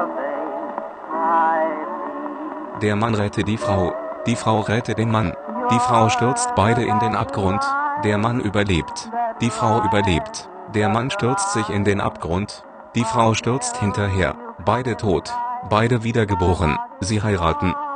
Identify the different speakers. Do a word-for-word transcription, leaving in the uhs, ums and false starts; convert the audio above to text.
Speaker 1: Der Mann rettet die Frau, die Frau rettet den Mann. Die Frau stürzt beide in den Abgrund. Der Mann überlebt. Die Frau überlebt. Der Mann stürzt sich in den Abgrund. Die Frau stürzt hinterher. Beide tot. Beide wiedergeboren. Sie heiraten.